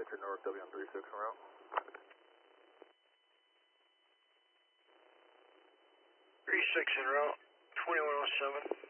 to North W136 en route. 36 en route, 2107.